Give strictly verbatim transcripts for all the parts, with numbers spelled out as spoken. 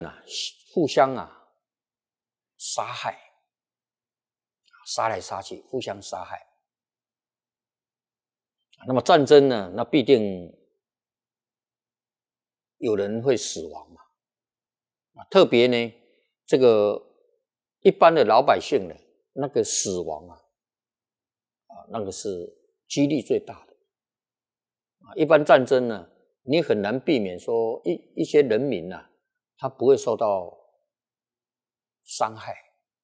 啊，互相啊杀害，杀来杀去，互相杀害。那么战争呢，那必定有人会死亡嘛。啊，特别呢，这个一般的老百姓呢，那个死亡啊，啊，那个是几率最大的。啊，一般战争呢，你很难避免说一一些人民呐、啊，他不会受到伤害。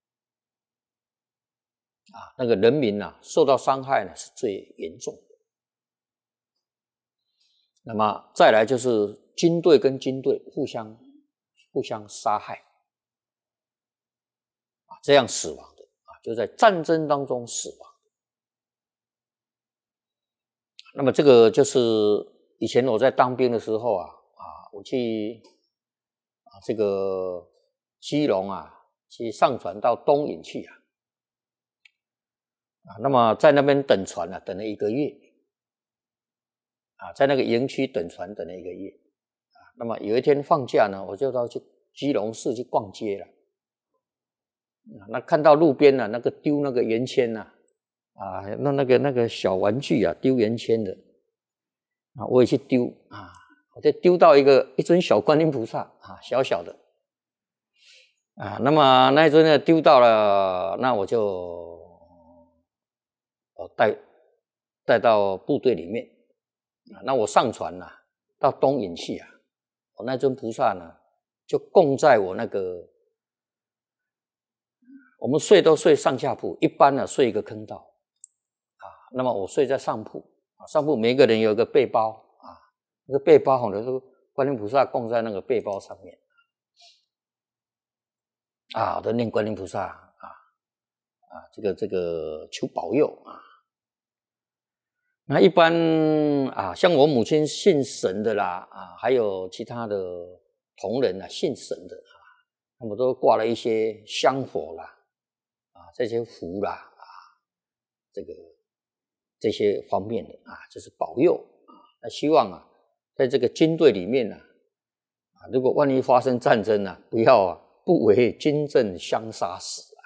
啊，那个人民呐、啊，受到伤害呢是最严重的。那么再来就是军队跟军队互相互相杀害，啊，这样死亡的啊，就在战争当中死亡。那么这个就是以前我在当兵的时候啊，啊，我去啊这个基隆啊，去上船到东引去啊，啊，那么在那边等船啊，等了一个月。啊，在那个营区等船等了一个月，啊，那么有一天放假呢，我就到去基隆市去逛街了，啊，那看到路边呢、啊，那个丢那个圆签呐、啊，啊，那那个那个小玩具啊，丢圆签的，啊，我也去丢啊，我就丢到一个一尊小观音菩萨啊，小小的，啊，那么那一尊呢丢到了，那我就我带带到部队里面。啊，那我上船啊，到东引去啊，我那尊菩萨呢，就供在我那个，我们睡都睡上下铺，一般呢睡一个坑道，啊，那么我睡在上铺，啊，上铺每一个人有一个背包，啊，那个背包好像是观音菩萨供在那个背包上面，啊，我都念观音菩萨啊，啊，这个这个求保佑啊。那一般啊，像我母亲信神的啦，啊，还有其他的同仁啊，信神的啊，那么都挂了一些香火啦，啊，这些符啦，啊，这个这些方面的啊，就是保佑啊。那希望啊，在这个军队里面呢，啊，如果万一发生战争呢、啊，不要啊，不为军阵相杀死啊，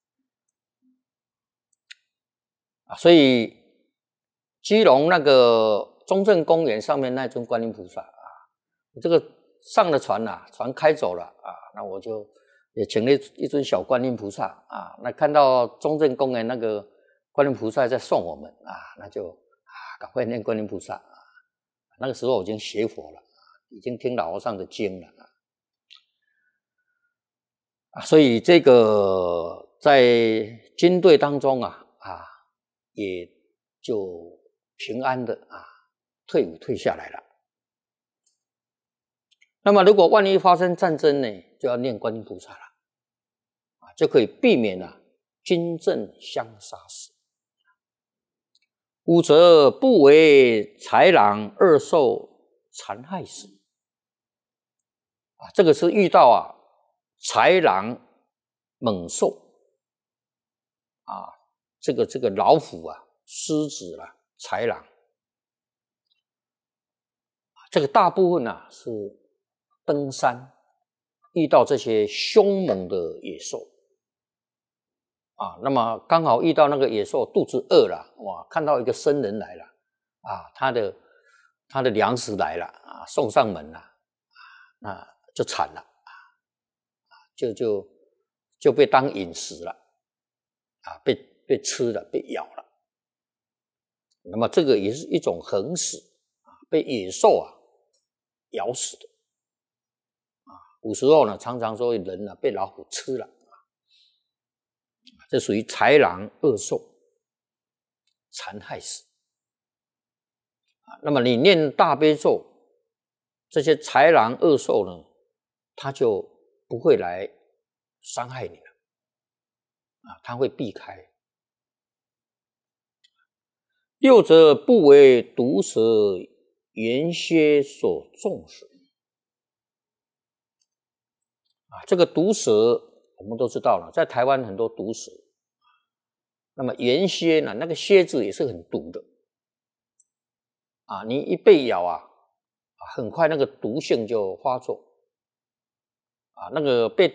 啊，所以。基隆那个中正公园上面那尊观音菩萨啊，这个上了船啊，船开走了啊，那我就也请了一尊小观音菩萨啊，那看到中正公园那个观音菩萨在送我们啊，那就啊赶快念观音菩萨啊。那个时候我已经学佛了，已经听老和尚的经了啊，所以这个在军队当中啊啊，也就。平安的啊，退伍退下来了。那么，如果万一发生战争呢，就要念观音菩萨了，啊，就可以避免啊军阵相杀死。五则不为豺狼恶兽残害死。啊，这个是遇到啊豺狼猛兽啊，这个这个老虎啊、狮子啦。豺狼，这个大部分啊是登山遇到这些凶猛的野兽啊，那么刚好遇到那个野兽肚子饿了，哇，看到一个僧人来了啊，他的他的粮食来了啊，送上门了，那就惨了啊，就就就被当饮食了啊，被被吃了，被咬了。那么这个也是一种横死啊，被野兽啊咬死的啊。古时候呢，常常说人呢、啊、被老虎吃了啊，这属于豺狼恶兽残害死啊。那么你念大悲咒，这些豺狼恶兽呢，它就不会来伤害你了啊，它会避开。六则不为毒蛇原蝎所中死啊，这个毒蛇我们都知道了，在台湾很多毒蛇，那么原蝎呢，那个蝎子也是很毒的啊，你一被咬啊，很快那个毒性就发作啊，那个被